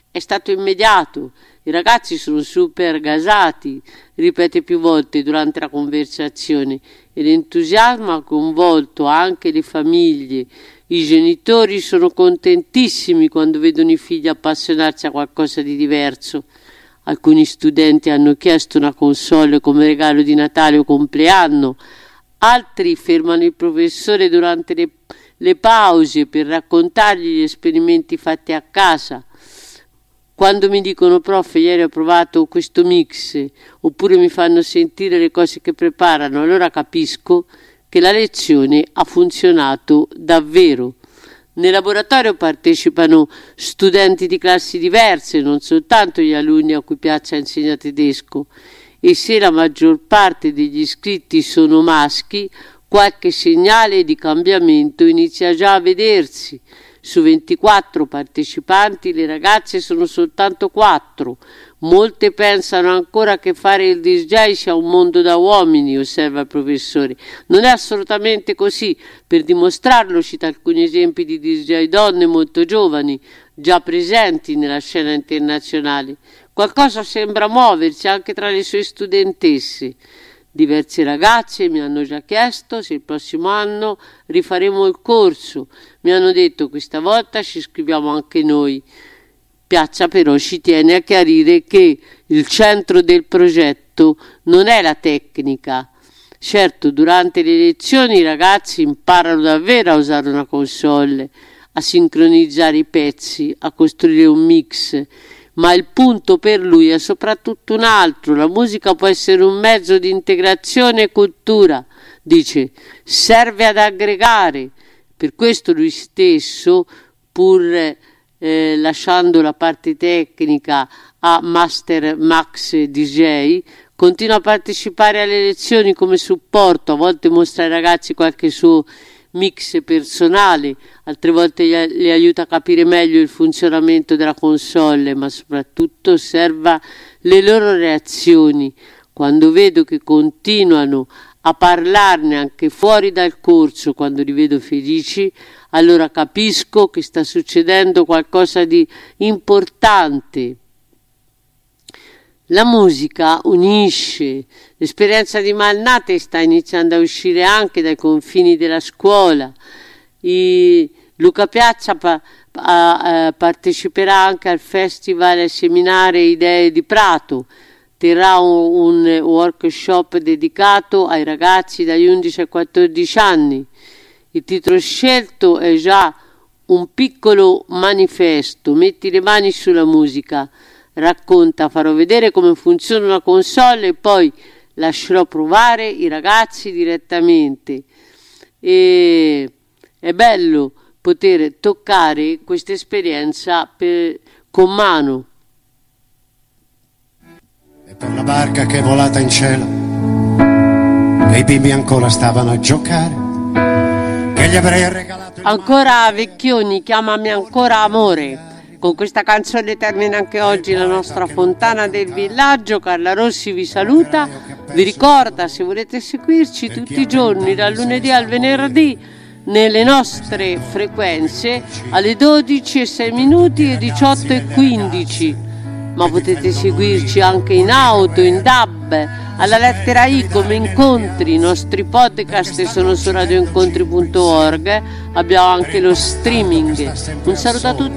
è stato immediato. I ragazzi sono super gasati, ripete più volte durante la conversazione, e l'entusiasmo ha coinvolto anche le famiglie. I genitori sono contentissimi quando vedono i figli appassionarsi a qualcosa di diverso. Alcuni studenti hanno chiesto una console come regalo di Natale o compleanno, altri fermano il professore durante le pause per raccontargli gli esperimenti fatti a casa. Quando mi dicono: prof, ieri ho provato questo mix, oppure mi fanno sentire le cose che preparano, allora capisco che la lezione ha funzionato davvero. Nel laboratorio partecipano studenti di classi diverse, non soltanto gli alunni a cui piace insegnare tedesco, e se la maggior parte degli iscritti sono maschi, qualche segnale di cambiamento inizia già a vedersi. Su 24 partecipanti le ragazze sono soltanto 4. Molte pensano ancora che fare il DJ sia un mondo da uomini, osserva il professore. Non è assolutamente così. Per dimostrarlo cita alcuni esempi di DJ donne molto giovani, già presenti nella scena internazionale. Qualcosa sembra muoversi anche tra le sue studentesse. Diverse ragazze mi hanno già chiesto se il prossimo anno rifaremo il corso. Mi hanno detto: questa volta ci iscriviamo anche noi. Piazza però ci tiene a chiarire che il centro del progetto non è la tecnica. Certo, durante le lezioni i ragazzi imparano davvero a usare una console, a sincronizzare i pezzi, a costruire un mix, ma il punto per lui è soprattutto un altro. La musica può essere un mezzo di integrazione e cultura, dice, serve ad aggregare. Per questo lui stesso, pur lasciando la parte tecnica a Master Max DJ, continua a partecipare alle lezioni come supporto. A volte mostra ai ragazzi qualche suo mix personale, altre volte li aiuta a capire meglio il funzionamento della console, ma soprattutto osserva le loro reazioni. Quando vedo che continuano a parlarne anche fuori dal corso, quando li vedo felici, allora capisco che sta succedendo qualcosa di importante. La musica unisce, l'esperienza di Malnate sta iniziando a uscire anche dai confini della scuola. Luca Piazza parteciperà anche al festival Seminare Idee di Prato, terrà un workshop dedicato ai ragazzi dagli 11 ai 14 anni. Il titolo scelto è già un piccolo manifesto: metti le mani sulla musica. Racconta, farò vedere come funziona una console e poi lascerò provare i ragazzi direttamente. E è bello poter toccare questa esperienza con mano. E per la barca che è volata in cielo, e i bimbi ancora stavano a giocare, che gli avrei regalato ancora Vecchioni, chiamami ancora amore. Con questa canzone termina anche oggi la nostra fontana del villaggio. Carla Rossi vi saluta, vi ricorda, se volete seguirci tutti i giorni dal lunedì al venerdì nelle nostre frequenze alle 12:06 e 18:15, ma potete seguirci anche in auto, in DAB, alla lettera I come incontri. I nostri podcast sono su radioincontri.org, abbiamo anche lo streaming. Un saluto a tutti